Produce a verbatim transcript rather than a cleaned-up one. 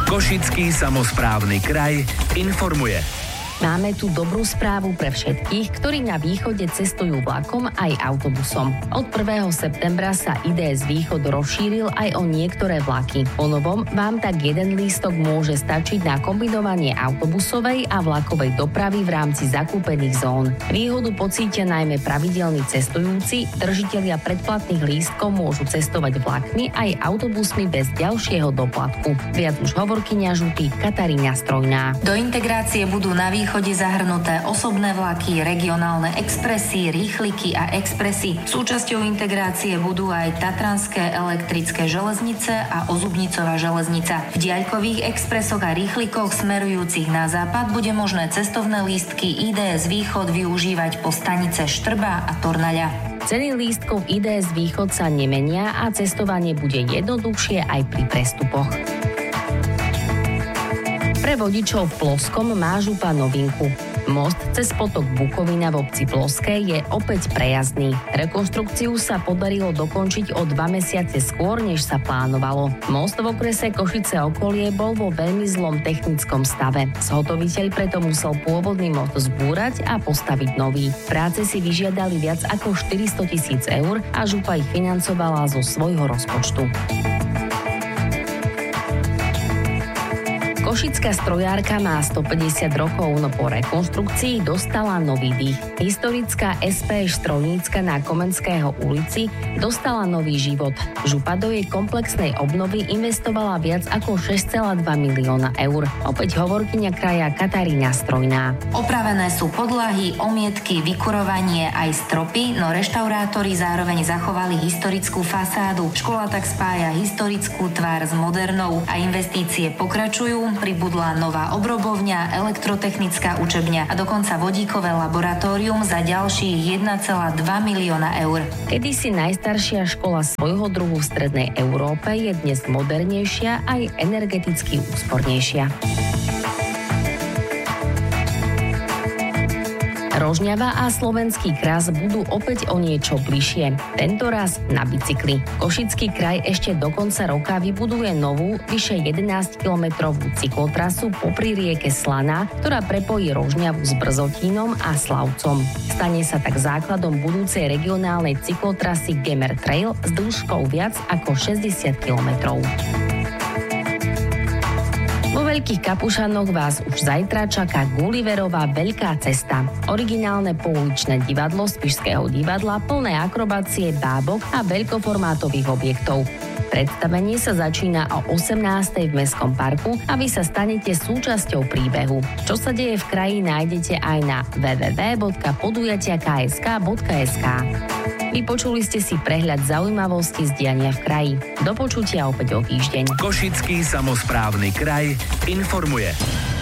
Košický samosprávny kraj informuje. Máme tu dobrú správu pre všetkých, ktorí na východe cestujú vlakom aj autobusom. Od prvého septembra sa í dé es Východ rozšíril aj o niektoré vlaky. Po novom vám tak jeden lístok môže stačiť na kombinovanie autobusovej a vlakovej dopravy v rámci zakúpených zón. Výhodu pocítia najmä pravidelní cestujúci, držitelia predplatných lístkov môžu cestovať vlakmi aj autobusmi bez ďalšieho doplatku. Viac už hovorkyňa župy Katarína Strojná. Do integrácie budú na východe východe zahrnuté osobné vlaky, regionálne expresy, rýchliky a expresy. Súčasťou integrácie budú aj Tatranské elektrické železnice a Ozubnicová železnica. V diaľkových expresoch a rýchlikoch smerujúcich na západ bude možné cestovné lístky í dé es Východ využívať po stanice Štrba a Tornaľa. Ceny lístkov í dé es Východ sa nemenia a cestovanie bude jednoduchšie aj pri prestupoch. Pre vodičov v Ploskom má župa novinku. Most cez potok Bukovina v obci Ploské je opäť prejazdný. Rekonštrukciu sa podarilo dokončiť o dva mesiace skôr, než sa plánovalo. Most v okrese Košice okolie bol vo veľmi zlom technickom stave. Zhotoviteľ preto musel pôvodný most zbúrať a postaviť nový. Práce si vyžiadali viac ako štyristo tisíc eur a župa ich financovala zo svojho rozpočtu. Košická strojárka má stopäťdesiat rokov, no po rekonštrukcii dostala nový dých. Historická es pé Strojnícka na Komenského ulici dostala nový život. Župa do jej komplexnej obnovy investovala viac ako šesť celá dva milióna eur. Opäť hovorkyňa kraja Katarína Strojná. Opravené sú podlahy, omietky, vykurovanie aj stropy, no reštaurátori zároveň zachovali historickú fasádu. Škola tak spája historickú tvár s modernou a investície pokračujú. Pribudla nová obrobovňa, elektrotechnická učebňa a dokonca vodíkové laboratórium za ďalších jeden celá dva milióna eur. Kedysi najstaršia škola svojho druhu v strednej Európe je dnes modernejšia aj energeticky úspornejšia. Rožňava a Slovenský kras budú opäť o niečo bližšie. Tento raz na bicykli. Košický kraj ešte do konca roka vybuduje novú, vyše jedenásťkilometrovú cyklotrasu popri rieke Slaná, ktorá prepojí Rožňavu s Brzotínom a Slavcom. Stane sa tak základom budúcej regionálnej cyklotrasy Gamer Trail s dĺžkou viac ako šesťdesiat kilometrov. Vo Veľkých Kapušanoch vás už zajtra čaká Gulliverová veľká cesta. Originálne pouličné divadlo Spišského divadla plné akrobácie, bábok a veľkoformátových objektov. Predstavenie sa začína o osemnástej v Mestskom parku a vy sa stanete súčasťou príbehu. Čo sa deje v kraji, nájdete aj na w w w bodka podujatia bodka k s k bodka es ká. Vypočuli ste si prehľad zaujímavostí z diania v kraji. Do počutia opäť o týždeň. Košický samosprávny kraj informuje.